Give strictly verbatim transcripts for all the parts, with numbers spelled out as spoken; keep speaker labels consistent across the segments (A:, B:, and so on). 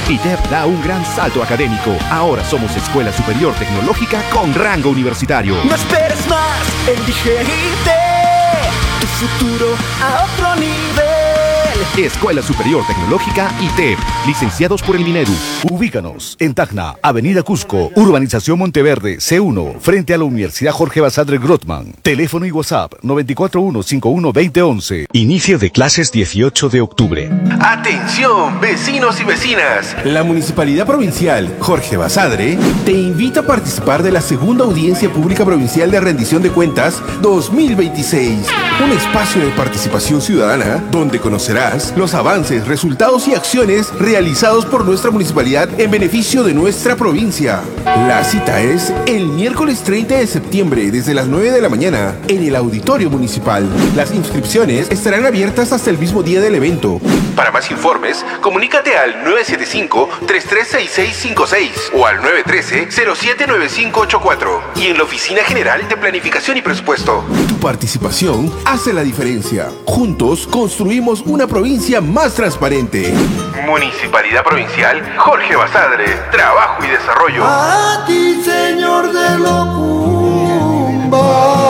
A: I T E P da un gran salto académico. Ahora somos Escuela Superior Tecnológica con rango universitario.
B: No esperes más, elige I T E P, tu futuro a otro nivel.
A: Escuela Superior Tecnológica I T E P, licenciados por el Minedu.
C: Ubícanos en Tacna, Avenida Cusco, Urbanización Monteverde, C uno, frente a la Universidad Jorge Basadre Grothman. Teléfono y WhatsApp nueve cuatro uno, cinco uno dos cero once.
D: Inicio de clases dieciocho de octubre.
E: Atención, vecinos y vecinas.
F: La Municipalidad Provincial Jorge Basadre te invita a participar de la segunda Audiencia Pública Provincial de Rendición de Cuentas dos mil veintiséis. Un espacio de participación ciudadana donde conocerás los avances, resultados y acciones realizados por nuestra municipalidad en beneficio de nuestra provincia. La cita es el miércoles treinta de septiembre desde las nueve de la mañana en el Auditorio Municipal. Las inscripciones estarán abiertas hasta el mismo día del evento.
E: Para más informes, comunícate al nueve siete cinco, tres tres seis seis cinco seis o al nueve uno tres, cero siete nueve cinco ocho cuatro y en la Oficina General de Planificación y Presupuesto.
F: Tu participación hace la diferencia. Juntos construimos una provincia más transparente.
E: Municipalidad Provincial Jorge Basadre, Trabajo y Desarrollo.
B: A ti, Señor de Locumba.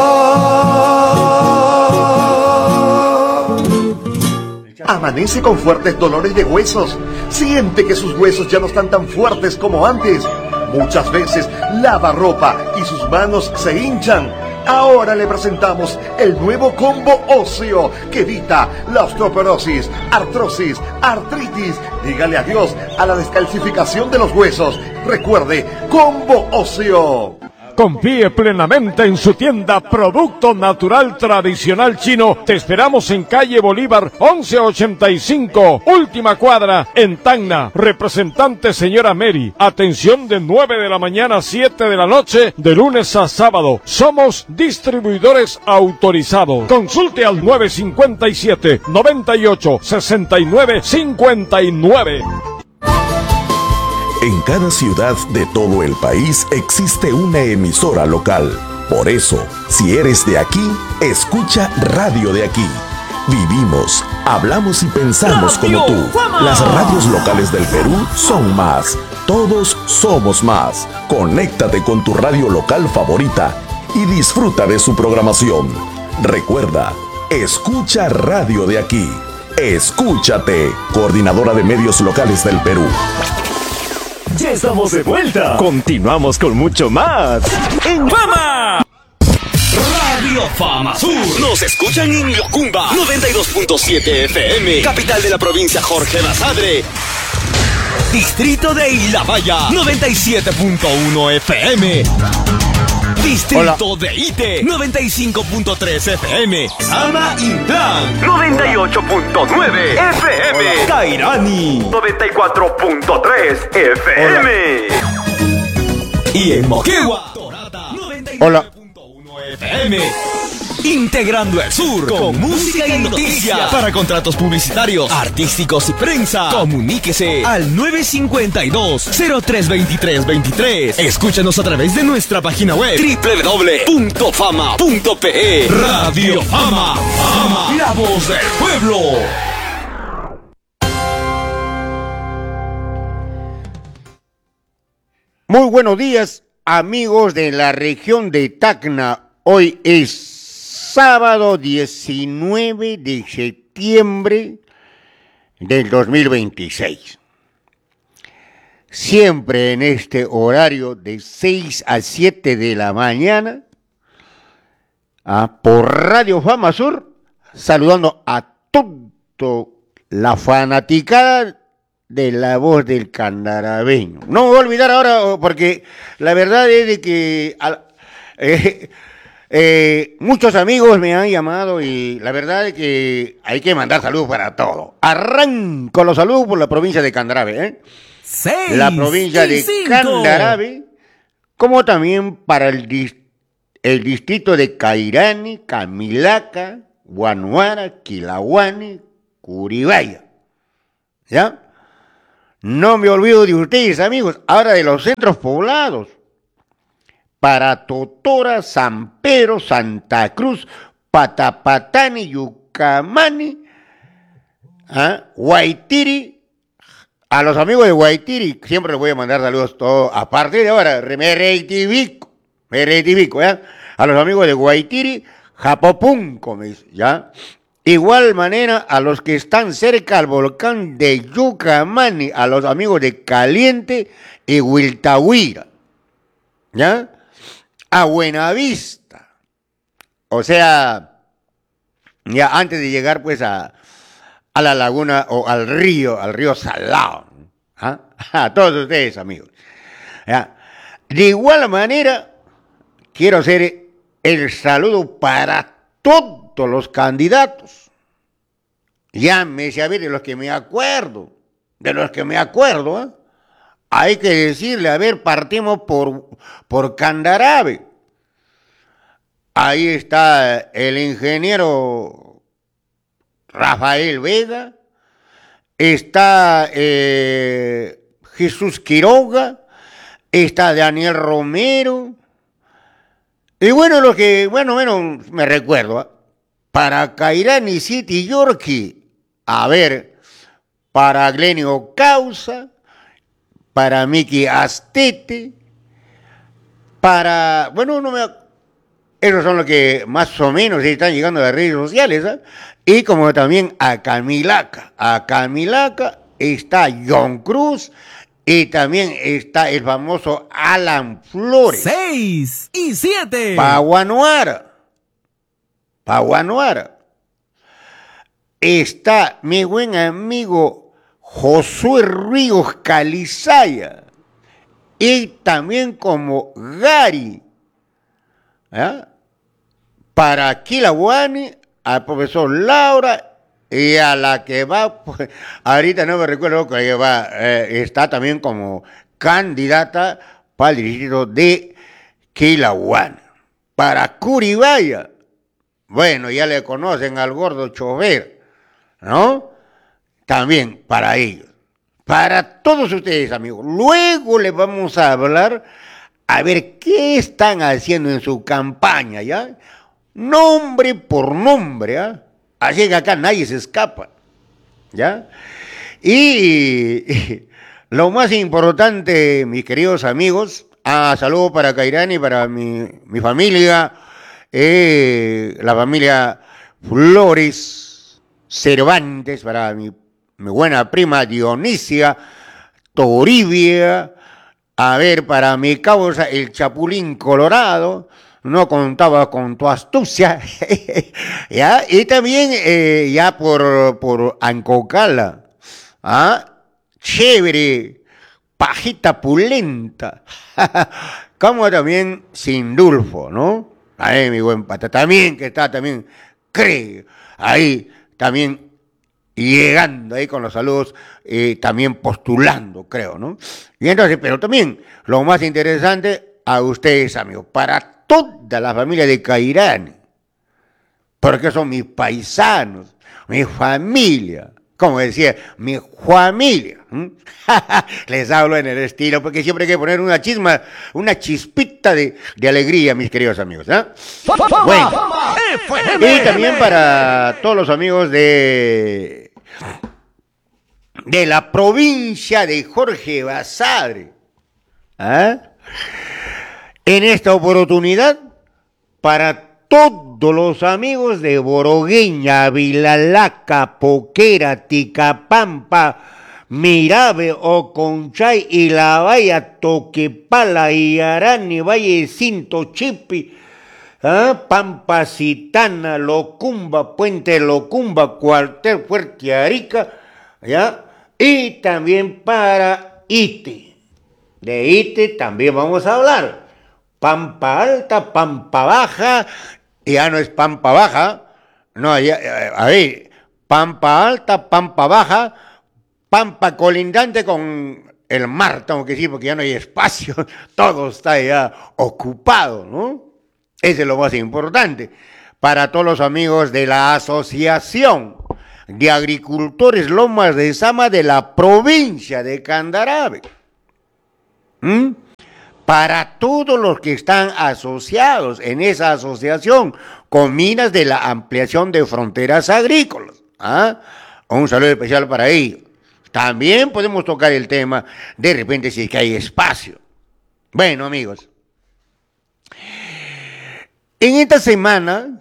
G: Amanece con fuertes dolores de huesos. Siente que sus huesos ya no están tan fuertes como antes. Muchas veces lava ropa y sus manos se hinchan. Ahora le presentamos el nuevo combo óseo que evita la osteoporosis, artrosis, artritis. Dígale adiós a la descalcificación de los huesos. Recuerde, combo óseo.
H: Confíe plenamente en su tienda Producto Natural Tradicional Chino. Te esperamos en calle Bolívar once ochenta y cinco, última cuadra, en Tacna. Representante señora Mary. Atención de nueve de la mañana a siete de la noche, de lunes a sábado. Somos distribuidores autorizados. Consulte al nueve cinco siete, noventa y ocho, sesenta y nueve cincuenta y nueve.
I: En cada ciudad de todo el país existe una emisora local. Por eso, si eres de aquí, escucha Radio de Aquí. Vivimos, hablamos y pensamos como tú. Las radios locales del Perú son más. Todos somos más. Conéctate con tu radio local favorita y disfruta de su programación. Recuerda, escucha Radio de Aquí. Escúchate, Coordinadora de Medios Locales del Perú.
D: Ya estamos de vuelta. Continuamos con mucho más en Fama.
J: Radio Fama Sur. Nos escuchan en Locumba noventa y dos punto siete F M, capital de la provincia Jorge Basadre. Distrito de Ilabaya noventa y siete punto uno F M. Distrito Hola. de Ite noventa y cinco punto tres F M. Sama Intlan noventa y ocho punto nueve F M. Hola. Cairani noventa y cuatro punto tres F M. Hola. Y en Moquegua Torata noventa y nueve punto uno F M. Integrando el sur con música y noticias. Para contratos publicitarios, artísticos y prensa, comuníquese al nueve cinco dos, cero tres dos tres dos tres. Escúchanos a través de nuestra página web doble u doble u doble u punto fama punto pe. Radio Fama, Fama, la voz del pueblo.
K: Muy buenos días, amigos de la región de Tacna. Hoy es sábado diecinueve de septiembre del dos mil veintiséis. Siempre en este horario de seis a siete de la mañana, ah, por Radio Fama Sur, saludando a toda la fanaticada de la voz del candarabeño. No me voy a olvidar ahora, porque la verdad es de que Eh, eh, muchos amigos me han llamado y la verdad es que hay que mandar saludos para todo. Arranco los saludos por la provincia de Candarave, ¿eh?
B: Seis
K: la provincia de
B: cinco.
K: Candarave, como también para el, dis el distrito de Cairani, Camilaca, Guanuara, Quilahuani, Curibaya. ¿Ya? No me olvido de ustedes, amigos, ahora de los centros poblados. Para Totora, San Pedro, Santa Cruz, Patapatani, Yucamani, ¿ah? Guaitiri, A los amigos de Guaitiri siempre les voy a mandar saludos todos. A partir de ahora, me rectifico, me rectifico, ¿ya? A los amigos de Guaitiri, Japopunco, ¿ya? Igual manera a los que están cerca al volcán de Yucamani, a los amigos de Caliente y Huiltahuira, ¿ya? A Buenavista, o sea, ya antes de llegar pues a, a la laguna o al río, al río Salado, ¿ah? A todos ustedes amigos, ¿ya? De igual manera, quiero hacer el saludo para todos los candidatos. Llámese a ver de los que me acuerdo, de los que me acuerdo, ¿eh? Hay que decirle, a ver, partimos por, por Candarave. Ahí está el ingeniero Rafael Vega, está eh, Jesús Quiroga, está Daniel Romero, y bueno, lo que, bueno, bueno, me recuerdo, ¿eh? Para Cairani City Yorkie, a ver, para Glenio Causa, para Miki Astete, para, bueno, no me, esos son los que más o menos están llegando a las redes sociales, ¿eh? Y como también a Camilaca, a Camilaca está John Cruz, y también está el famoso Alan Flores.
L: Seis y siete.
K: Paguanuara. Paguanuara. Está mi buen amigo Josué Ríos Calizaya. Y también como Gary. ¿Ya? Para Quilahuani, al profesor Laura. Y a la que va, pues, ahorita no me recuerdo que va, eh, está también como candidata para el distrito de Quilahuana. Para Curibaya, bueno, ya le conocen al gordo chofer, ¿no? También para ellos. Para todos ustedes, amigos. Luego les vamos a hablar a ver qué están haciendo en su campaña, ¿ya? Nombre por nombre, ¿ah? ¿eh? Así que acá nadie se escapa, ¿ya? Y, y lo más importante, mis queridos amigos, ah, saludo para Cairani, para mi, mi familia, eh, la familia Flores Cervantes, para mi, mi buena prima Dionisia Toribia, a ver, para mi causa, el Chapulín Colorado, no contaba con tu astucia, ¿ya? Y también eh, ya por, por Ancocala, ¿ah? Chévere, pajita pulenta, como también Sindulfo, ¿no? Ahí mi buen pata, también que está también, cree, ahí también llegando ahí con los saludos, eh, también postulando, creo, ¿no? Y entonces, pero también, lo más interesante, a ustedes, amigos, para toda la familia de Cairani, porque son mis paisanos, mi familia, como decía, mi familia. Les hablo en el estilo, porque siempre hay que poner una chisma, una chispita de, de alegría, mis queridos amigos, ¿eh? Bueno, y también para todos los amigos de, de la provincia de Jorge Basadre, ¿eh? En esta oportunidad, para todos los amigos de Borogueña, Vilalaca, Poquera, Ticapampa, Mirabe, Oconchay y La Valla, Toquepala, Iarani, Valle Cinto, Chipi, ¿eh? Pampa Citana, Locumba, Puente Locumba, Cuartel Fuerte Arica, ¿ya? Y también para Ite. De Ite también vamos a hablar. Pampa Alta, Pampa Baja, ya no es Pampa Baja, no, ya, a ver, Pampa Alta, Pampa Baja, Pampa colindante con el mar, tengo que decir, porque ya no hay espacio, todo está ya ocupado, ¿no? Ese es lo más importante. Para todos los amigos de la Asociación de Agricultores Lomas de Zama de la provincia de Candarave. ¿Mm? Para todos los que están asociados en esa asociación con minas de la ampliación de fronteras agrícolas. ¿Ah? Un saludo especial para ellos. también podemos tocar el tema de repente si es que hay espacio. Bueno, amigos, en esta semana,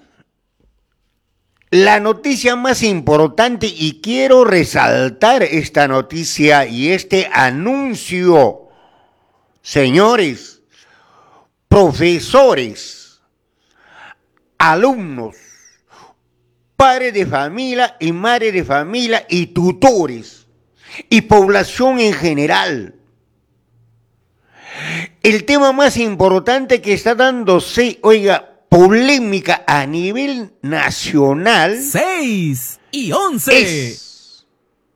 K: la noticia más importante, y quiero resaltar esta noticia y este anuncio, señores, profesores, alumnos, padres de familia y madres de familia y tutores y población en general. El tema más importante que está dándose, oiga, polémica a nivel nacional.
L: seis y once.
K: Es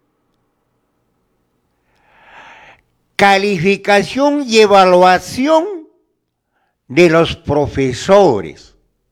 K: calificación y evaluación de los profesores.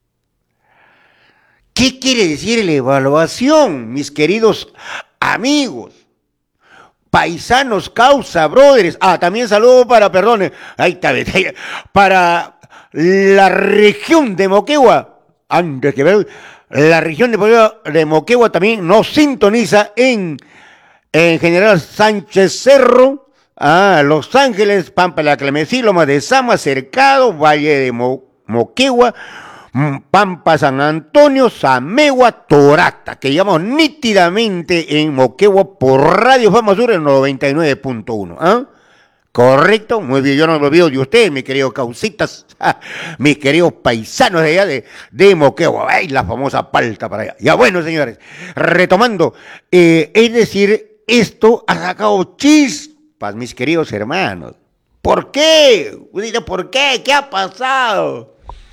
K: ¿Qué quiere decir la evaluación, mis queridos amigos? Paisanos, causa, brothers. Ah, también saludo para, perdón, ahí está, para la región de Moquegua. Antes que ver, la región de Moquegua, de Moquegua también nos sintoniza en, en General Sánchez Cerro, ah, Los Ángeles, Pampa de la Clemencía, Loma de Sama, Cercado, Valle de Mo, Moquegua, Pampa San Antonio, Samegua, Torata, que llamamos nítidamente en Moquegua por Radio Fama Sur en noventa y nueve punto uno. ¿Ah? ¿Correcto? Muy bien, yo no me olvido de ustedes, mis queridos causitas, mis queridos paisanos de allá de, de Moquegua. ¡Ay, la famosa palta para allá! Ya bueno, señores, retomando, eh, es decir, esto ha sacado chispas, mis queridos hermanos. ¿Por qué? ¿Por qué? ¿Qué ha pasado?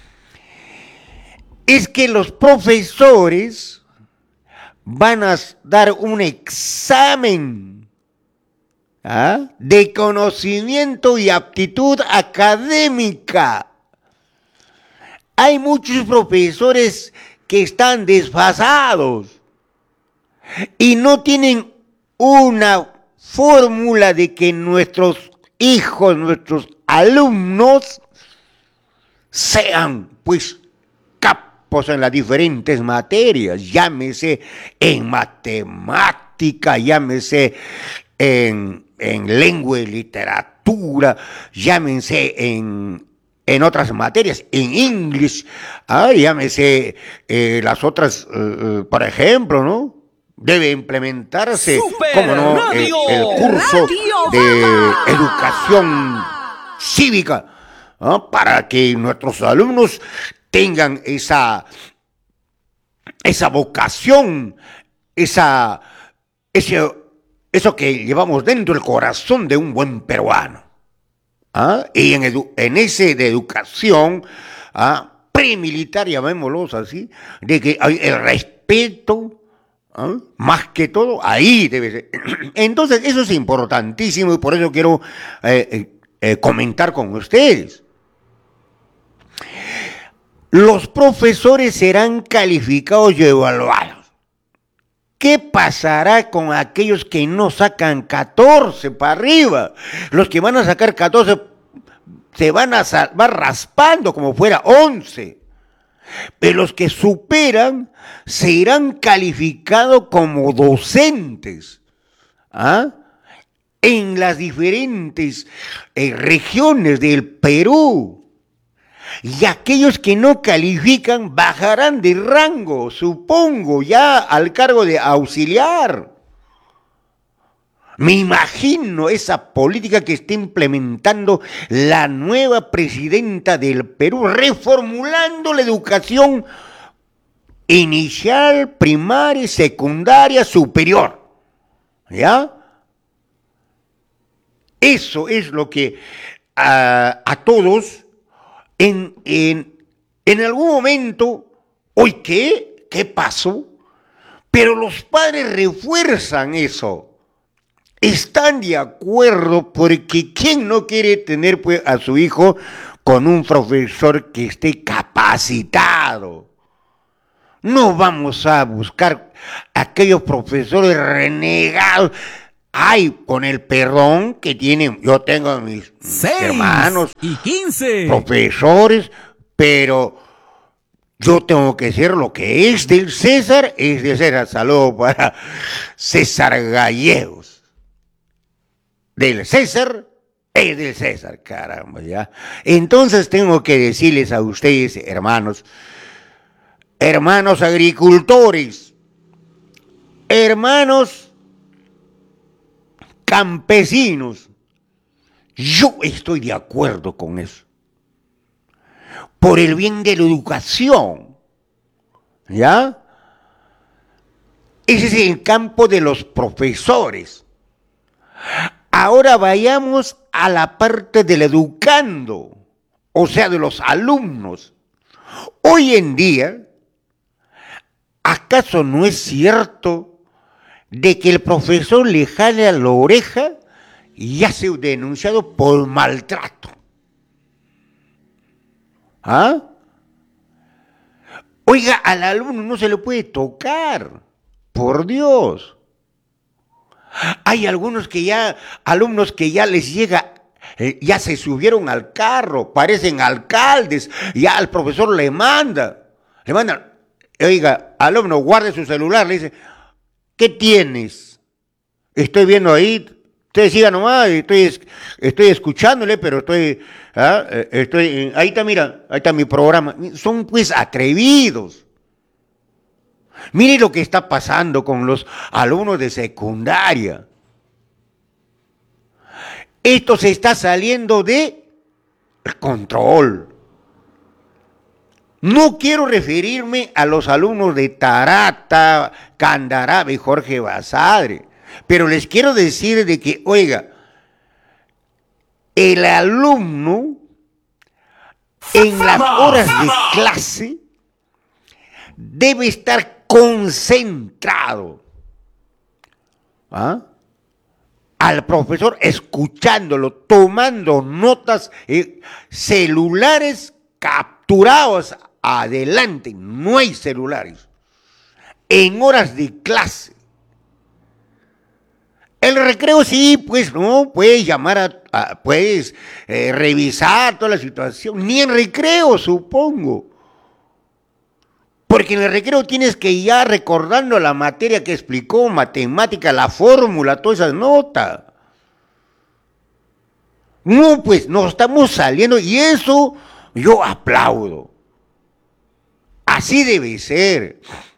K: Es que los profesores van a dar un examen, ¿ah?, de conocimiento y aptitud académica. Hay muchos profesores que están desfasados y no tienen una fórmula de que nuestros hijos, nuestros alumnos sean, pues, en las diferentes materias, llámese en matemática, llámese en, en lengua y literatura, llámense en, en otras materias, en inglés, ah, llámese eh, las otras, eh, por ejemplo, ¿no? Debe implementarse, cómo no, el, el curso de educación cívica, ¿no?, para que nuestros alumnos tengan esa, esa vocación, esa, ese, eso que llevamos dentro del corazón de un buen peruano. ¿Ah? Y en, edu, en ese de educación, ¿ah?, premilitar, llamémoslo así, de que hay el respeto, ¿ah?, más que todo, ahí debe ser. Entonces, eso es importantísimo y por eso quiero eh, eh, eh, comentar con ustedes. Los profesores serán calificados y evaluados. ¿Qué pasará con aquellos que no sacan catorce para arriba? Los que van a sacar catorce se van a salvar raspando como fuera once. Pero los que superan serán calificados como docentes, ¿ah?, en las diferentes eh, regiones del Perú. Y aquellos que no califican bajarán de rango, supongo, ya al cargo de auxiliar. Me imagino esa política que está implementando la nueva presidenta del Perú, reformulando la educación inicial, primaria, secundaria, superior. ¿Ya? Eso es lo que a, a todos... En, en, en algún momento, ¿hoy qué? ¿Qué pasó? Pero los padres refuerzan eso. Están de acuerdo porque ¿quién no quiere tener, pues, a su hijo con un profesor que esté capacitado? No vamos a buscar aquellos profesores renegados. Ay, con el perdón que tienen, yo tengo a mis, mis hermanos
L: y quince
K: profesores, pero yo tengo que decir lo que es del César, es de César. Saludo para César Gallegos. del César es del César, caramba, ya. Entonces tengo que decirles a ustedes, hermanos, hermanos agricultores, hermanos campesinos, yo estoy de acuerdo con eso. Por el bien de la educación, ¿ya? Ese es el campo de los profesores. Ahora vayamos a la parte del educando, o sea, de los alumnos. Hoy en día, ¿acaso no es cierto de que el profesor le jale a la oreja y ya se ha denunciado por maltrato? ¿Ah? Oiga, al alumno no se le puede tocar, por Dios. Hay algunos que ya, alumnos que ya les llega, eh, ya se subieron al carro, parecen alcaldes, ya al profesor le manda, le manda, oiga, alumno, guarde su celular, le dice, ¿qué tienes? Estoy viendo ahí, usted siga nomás, estoy, estoy escuchándole, pero estoy, ¿ah? estoy, ahí está, mira, ahí está mi programa. Son pues atrevidos. Mire lo que está pasando con los alumnos de secundaria. Esto se está saliendo de control. No quiero referirme a los alumnos de Tarata, Candarave y Jorge Basadre, pero les quiero decir de que, oiga, el alumno en las horas de clase debe estar concentrado, ¿ah? al profesor, escuchándolo, tomando notas, eh, celulares capturados adelante, no hay celulares, en horas de clase. El recreo sí, pues no, puedes llamar a, a puedes eh, revisar toda la situación, ni en recreo supongo. Porque en el recreo tienes que ir ya recordando la materia que explicó, matemática, la fórmula, todas esas notas. No, pues nos estamos saliendo y eso yo aplaudo. Así debe ser.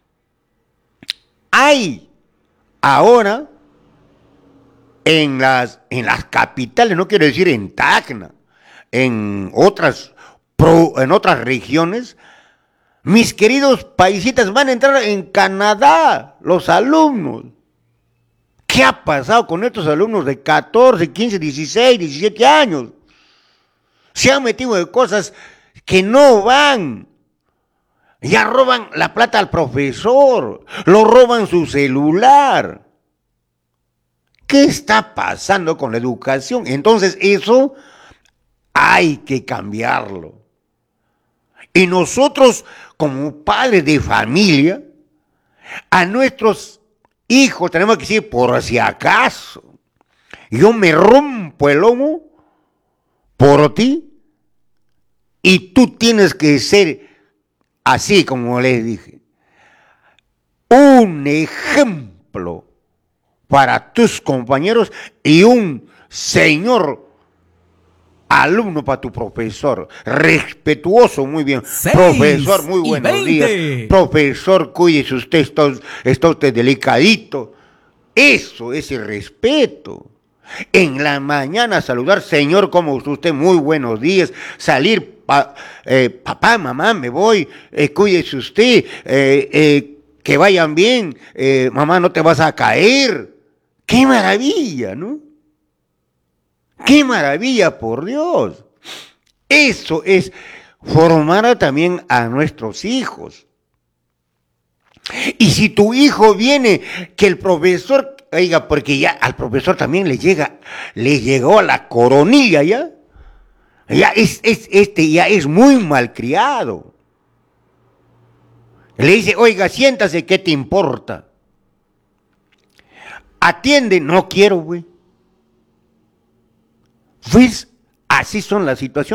K: Hay ahora en las, en las capitales, no quiero decir en Tacna, en otras, pro, en otras regiones, mis queridos paisitas, van a entrar en Canadá, los alumnos. ¿Qué ha pasado con estos alumnos de catorce, quince, dieciséis, diecisiete años? Se han metido en cosas que no van. Ya roban la plata al profesor, lo roban su celular. ¿Qué está pasando con la educación? Entonces eso hay que cambiarlo. Y nosotros, como padres de familia, a nuestros hijos tenemos que decir, por si acaso, yo me rompo el lomo por ti y tú tienes que ser, así como les dije, un ejemplo para tus compañeros y un señor alumno para tu profesor, respetuoso, muy bien. Seis profesor, muy buenos veinte. Días. Profesor, cuídese usted, está, está usted delicadito. Eso es el respeto. En la mañana saludar, señor, ¿cómo está usted? Muy buenos días. Salir, pa, eh, papá, mamá, me voy, eh, cuídese usted, eh, eh, que vayan bien, eh, mamá, no te vas a caer. ¡Qué maravilla!, ¿no? ¡Qué maravilla, por Dios! Eso es formar también a nuestros hijos. Y si tu hijo viene, que el profesor, oiga, porque ya al profesor también le llega, le llegó la coronilla ya, ya es, es, este ya es muy malcriado. Le dice, oiga, siéntase, ¿qué te importa? Atiende, no quiero, güey. Pues así son las situaciones.